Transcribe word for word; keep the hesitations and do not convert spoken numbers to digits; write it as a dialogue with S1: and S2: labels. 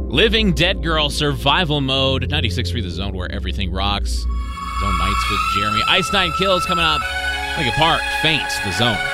S1: Living Dead Girl Survival Mode. ninety-six point three The Zone, where everything rocks. Zone Nights with Jeremy. Ice Nine Kills coming up. Linkin Park, Faint, The Zone.